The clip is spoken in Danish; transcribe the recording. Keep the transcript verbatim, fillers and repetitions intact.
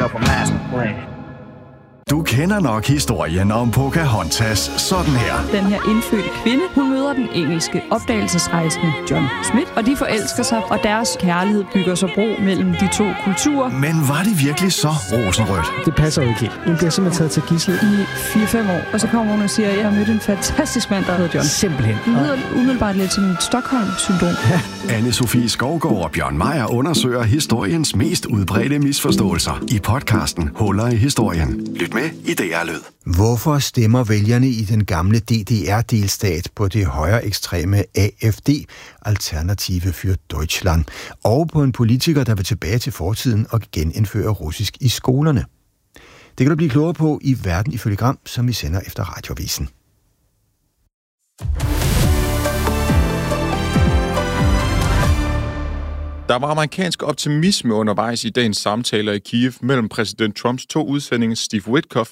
up a master plan. Du kender nok historien om Pocahontas sådan her. Den her indfødte kvinde, hun møder den engelske opdagelsesrejsende John Smith, og de forelsker sig, og deres kærlighed bygger så bro mellem de to kulturer. Men var det virkelig så rosenrødt? Det passer jo ikke helt. Hun bliver simpelthen taget til gidsel I fire fem år, og så kommer hun og siger, at jeg har mødt en fantastisk mand, der hedder John. Simpelthen. Det lyder umiddelbart lidt som et Stockholm-syndrom. Ja. Anne-Sophie Skovgaard og Bjørn Meier undersøger historiens mest udbredte misforståelser i podcasten Huller i historien. Lyt med i D R Lyd. Hvorfor stemmer vælgerne i den gamle D D R-delstat på det højere ekstreme A F D, Alternative für Deutschland, og på en politiker, der vil tilbage til fortiden og genindføre russisk i skolerne? Det kan du blive klogere på i Verden ifølge Gram, som vi sender efter Radioavisen. Der var amerikansk optimisme undervejs i dagens samtaler i Kiev mellem præsident Trumps to udsendinge Steve Witkoff